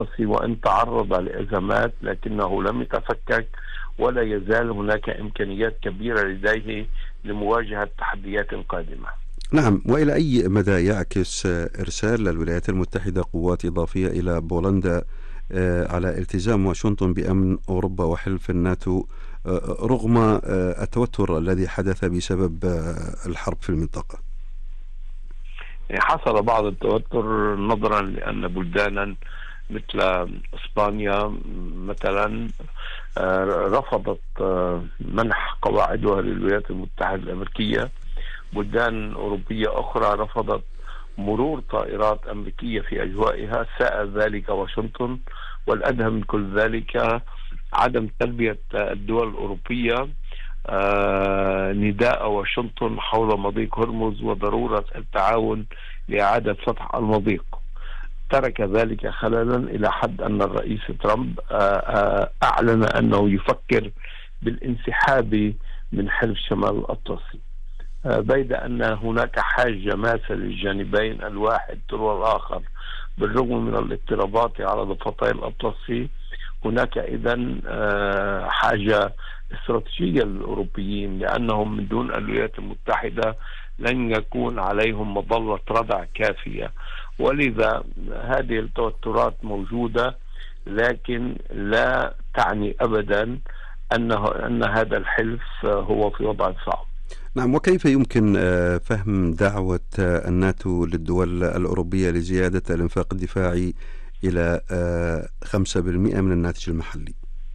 وإن تعرض لأزمات لكنه لم يتفكك، ولا يزال هناك إمكانيات كبيرة لديه لمواجهة تحديات قادمة. نعم، وإلى أي مدى يعكس إرسال الولايات المتحدة قوات إضافية إلى بولندا على التزام واشنطن بأمن أوروبا وحلف الناتو رغم التوتر الذي حدث بسبب الحرب في المنطقة؟ حصل بعض التوتر نظرا لأن بلدانا مثل إسبانيا مثلا رفضت منح قواعدها للولايات المتحدة الأمريكية. بلدان أوروبية أخرى رفضت مرور طائرات أمريكية في أجوائها، ساء ذلك واشنطن. والأدهى من كل ذلك عدم تلبية الدول الأوروبية نداء واشنطن حول مضيق هرمز وضرورة التعاون لإعادة فتح المضيق. ترك ذلك خللا إلى حد أن الرئيس ترامب أعلن أنه يفكر بالانسحاب من حلف شمال الأطلسي، بيد أن هناك حاجة ماسة للجانبين الواحد تلو الآخر. بالرغم من الاضطرابات على ضفتي الأطلسي، هناك إذن حاجة استراتيجية للأوروبيين، لأنهم من دون الولايات المتحدة لن يكون عليهم مظلة ردع كافية. ولذا هذه التوترات موجودة، لكن لا تعني أبدا أن هذا الحلف هو في وضع صعب. نعم، وكيف يمكن فهم دعوة الناتو للدول الأوروبية لزيادة الإنفاق الدفاعي إلى 5% من الناتج المحلي؟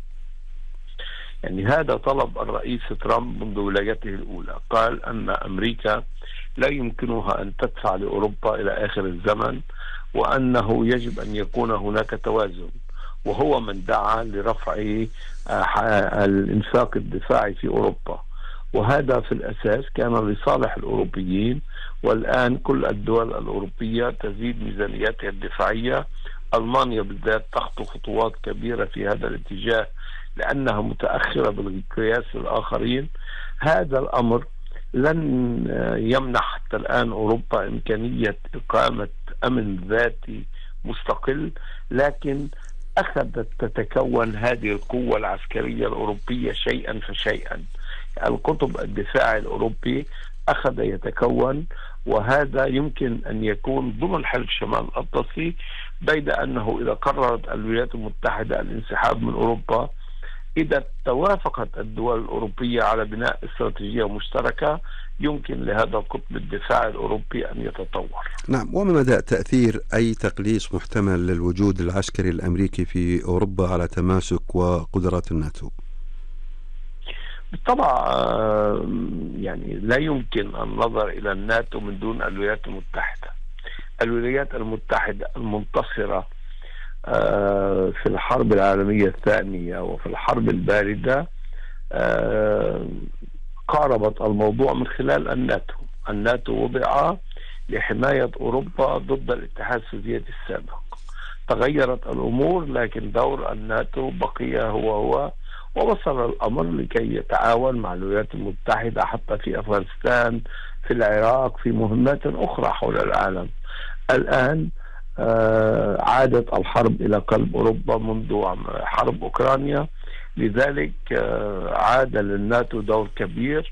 يعني هذا طلب الرئيس ترامب منذ ولايته الأولى. قال أن أمريكا لا يمكنها أن تدفع لأوروبا إلى آخر الزمن، وأنه يجب أن يكون هناك توازن، وهو من دعا لرفع الإنفاق الدفاعي في أوروبا. وهذا في الأساس كان لصالح الأوروبيين، والآن كل الدول الأوروبية تزيد ميزانياتها الدفاعية. ألمانيا بالذات تخطو خطوات كبيرة في هذا الاتجاه لأنها متأخرة بالقياس الآخرين. هذا الأمر لن يمنح حتى الآن أوروبا إمكانية إقامة أمن ذاتي مستقل، لكن أخذت تتكون هذه القوة العسكرية الأوروبية شيئا فشيئا. القطب الدفاعي الأوروبي أخذ يتكون، وهذا يمكن أن يكون ضمن حلف شمال الأطلسي، بيد أنه إذا قررت الولايات المتحدة الانسحاب من أوروبا، إذا توافقت الدول الأوروبية على بناء استراتيجية مشتركة، يمكن لهذا القطب الدفاعي الأوروبي أن يتطور. نعم، وما مدى تأثير أي تقليص محتمل للوجود العسكري الأمريكي في أوروبا على تماسك وقدرات الناتو؟ بالطبع يعني لا يمكن النظر إلى الناتو من دون الولايات المتحدة. الولايات المتحدة المنتصرة في الحرب العالمية الثانية وفي الحرب الباردة قاربت الموضوع من خلال الناتو. الناتو وضع لحماية أوروبا ضد الاتحاد السوفيتي السابق. تغيرت الأمور، لكن دور الناتو بقي هو، ووصل الأمر لكي يتعاون مع الولايات المتحدة حتى في أفغانستان، في العراق، في مهمات أخرى حول العالم. الآن عادت الحرب إلى قلب أوروبا منذ حرب أوكرانيا، لذلك عاد للناتو دور كبير.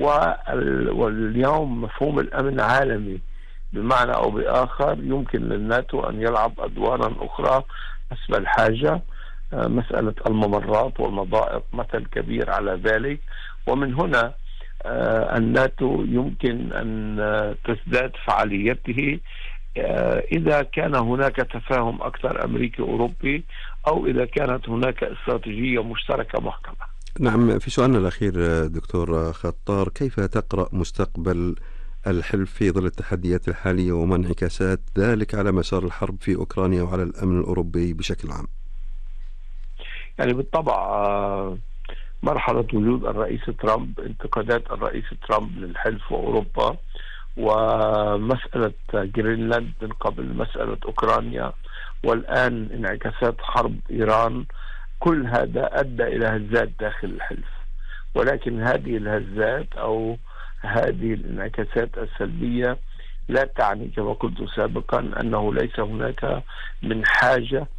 واليوم مفهوم الأمن عالمي، بمعنى أو بآخر يمكن للناتو أن يلعب أدوارا أخرى حسب الحاجة. مسألة الممرات والمضائق مثل كبير على ذلك. ومن هنا الناتو يمكن أن تزداد فعاليته إذا كان هناك تفاهم أكثر أمريكي أوروبي، أو إذا كانت هناك استراتيجية مشتركة محكمة. نعم، في سؤالنا الأخير دكتور خطار، كيف تقرأ مستقبل الحلف في ظل التحديات الحالية وما انعكاسات ذلك على مسار الحرب في أوكرانيا وعلى الأمن الأوروبي بشكل عام؟ يعني بالطبع مرحلة وجود الرئيس ترامب، انتقادات الرئيس ترامب للحلف وأوروبا، ومسألة جرينلاند من قبل، مسألة أوكرانيا، والآن انعكاسات حرب إيران، كل هذا أدى إلى هزات داخل الحلف. ولكن هذه الهزات أو هذه الانعكاسات السلبية لا تعني كما قلت سابقا أنه ليس هناك من حاجة